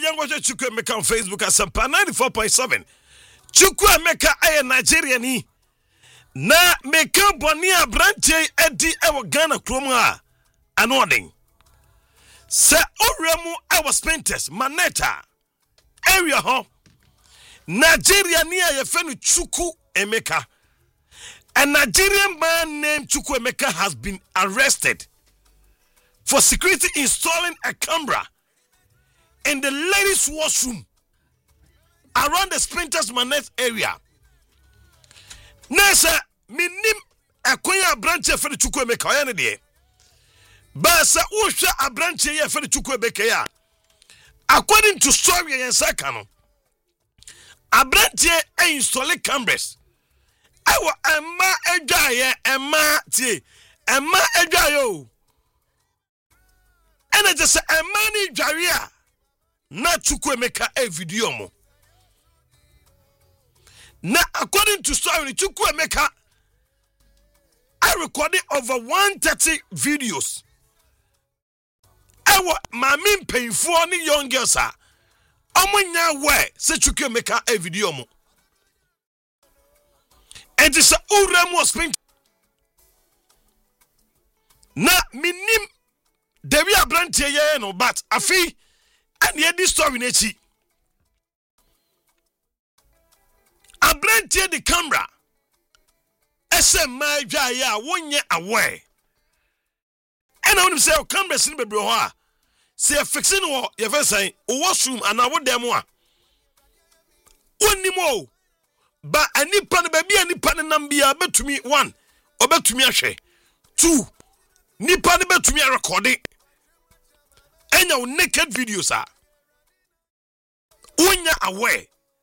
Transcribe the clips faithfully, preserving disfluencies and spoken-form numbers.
young watch Chukwuemeka on Facebook as Asempa ninety-four point seven. Chukwuemeka aye Nigeria ni. Na meka boni abrante edi ewo Ghana krom a anoding. Se oremu ewo Spintex Maneta area ho. Nigeria ni aye fenu Chukwuemeka. A Nigerian man named Chukwuemeka has been arrested for security installing a camera in the ladies' washroom around the Spintex Manette area. Nessa minim akwanya branch for the Chukwuemeka ya ne de. Ba sa uhwa abranche ya for the Chukwuemeka ya. According to story yensaka no. Abranche e install cameras. Awa emma edwaye emma tie emma edwaye o. Ena je se emma ni dware a na Chukwuemeka e video mo. Na according to story Chukwuemeka I recorded over one hundred thirty videos. Ewa mami mpanyfo ni young girls a omunya we se Chukwuemeka e video mo. And it's a urem was spent. Na minim dewi abrantie ye no but afi and ye this story nechi. Abrantie the camera. Ese ma dwa ye a wonye aware. And I want to say camera sin bebre ho a. Say fixing wo ye fe say o washroom and I wo dem a. Wonimo ba anipa no baby anipa no nambia betumi one obetumi ahwe two nipa no betumi record enya naked videos a wonya aware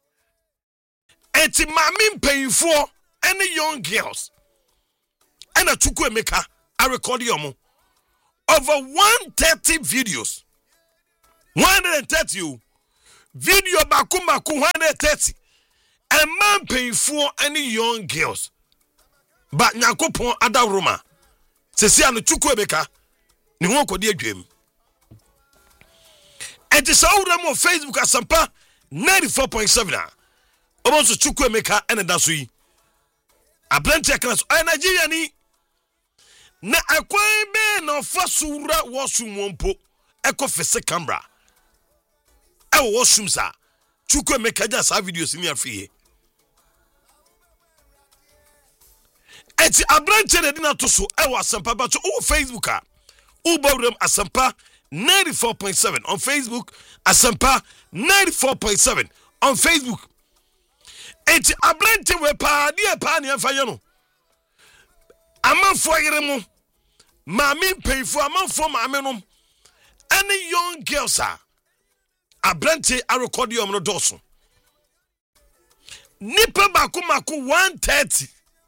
enti mami mpanyfo any young girls ena Chukwuemeka a record yomo over one hundred thirty videos one hundred thirty video bakumba ku one hundred thirty. A man paying for any young girls. But Nyakopon ada Roma. Se si anu Chukwuemeka ni won ko di adwam. And it's all them on Facebook Asempa ninety-four point seven. Obo so Chukwuemeka ene da so yi. Ablante class o Nigeria ni na akwan be na fa sura washroom wompo eko fese camera. E wo washroom sa Chukwuemeka ja sa videos ni afie. Eti abranche de na to so e wa Asempa ba to o Facebook a o bawrem Asempa ninety-four point seven on Facebook Asempa ninety-four point seven on Facebook. Eti abranche we pa de pa ne fa ye no amanfo yere mo maami payfo amanfo maame no any young girls a abranche a record yom no doso nipa bako mako one hundred thirty.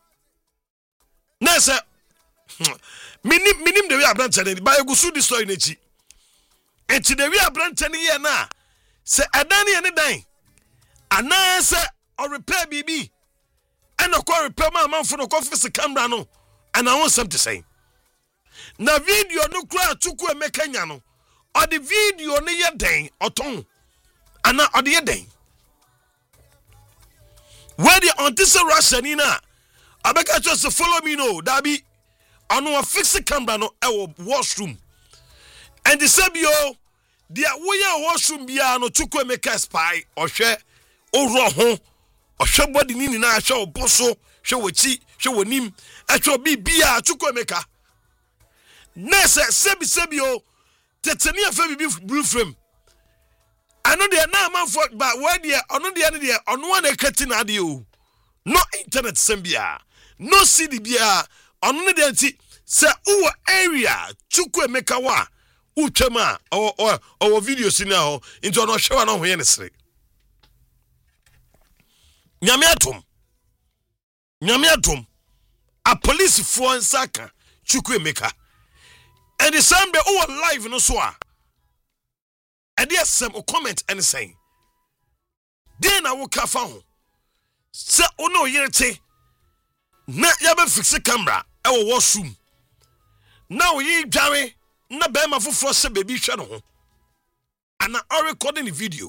Nessa minim minim de we abranche de ba egusu di story nechi enti de we abranche ne ye na se adan ye ne dan ana se o repair bibi and o ko repair ma manfo no ko fix camera no and I want something to say na video no kura Chukwuemeka nya no or the video ne ye den oton ana or the ye den where the antisa Russianina abeka just follow me no dabi ono fix the camera no e washroom and the sabio dia woya washroom bia no Chukwuemeka spy ohwe oro ho ohwe body ni na ahwe oboso hwe wachi hwe wonim ahwe bibia Chukwuemeka nese sebi sebio tetani afa bibi blue frame ano de na manfo ba where de ono de ne de ono na kati na de o no internet sembia no C D bia ono ne de anti se uwa area Chukwuemeka wa utwema o o o video sina ho into ono hwewa no ho ye ne sere nyame atom nyame atom a police for nsaka Chukwuemeka and the same day oh live no so a and there's some comment and saying then I will kafa ho se ono yerete na ya be fix camera e wo washroom na wo yi dware na be ma foforo se baby hwe no ho ana or recording the video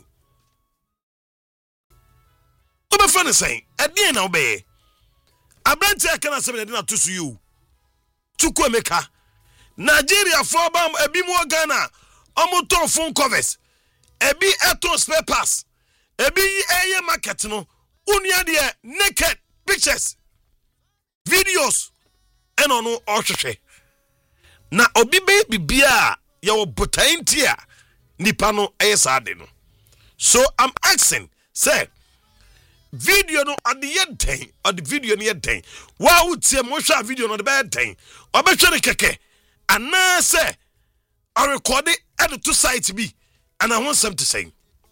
obe fa ne say ade na obe abranti aka na say na to so you tuku emeka Nigeria for bam ebi mo Ghana omo ton phone covers ebi eto spare parts ebi eye market no unia de naked pictures videos eno no ohwehwe na obi be bibia ya wo botaintia nipa no ayesade no. So I'm asking say video no at the end thing or the video near thing wa utie mo hwa video no the bad thing obehwe ne keke ana say I record it at the two sites be and I want something to say.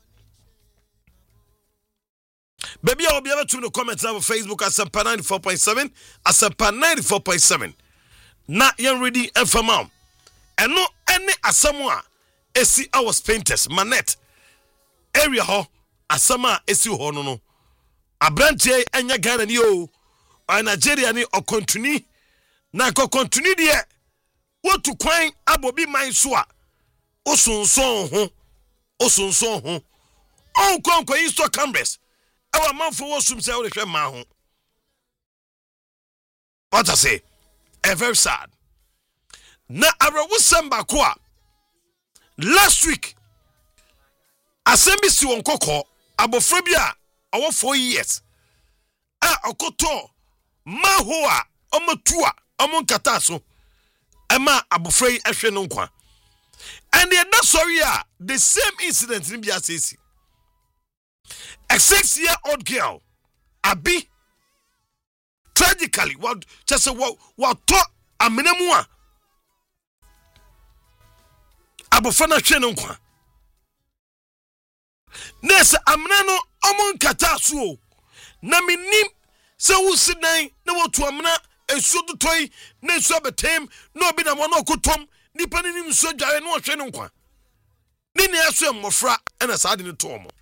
Baby, I will be able to the comments on Facebook at Asempa ninety-four point seven, Asempa ninety-four point seven. Not young ready and for mom. And no any asamoa esi our painters, Manette. Area ho, asama esi ho no no. Abrantie enya Ghana ni o, or Nigeria ni o continue. Na ko continue de what to kwan abobi man so a osonson ho, osonson ho. On kon ko insto cameras. Our man for what some say we hwe man ho. What I say? A very sad. Na arawu samba ko a last week assembi si won kokko abofra bi a owo four years a okoto ma ho a omotu a omo nkata so ema abofra yi ehwe no nkwa. And the other sorry a the same incident in Bia Sisi. A six year old girl Abi tragically what just what what to amenemu a abofra na hwe no nkwa. Nessa amena no omo nkata so na minim se wo sidan na wotu amena esu dotoi na esu abetem na obi na mo na okotom nipa ni nim so dware no hwe no nkwa. Ni ne aso mmofra na saade ne to omo.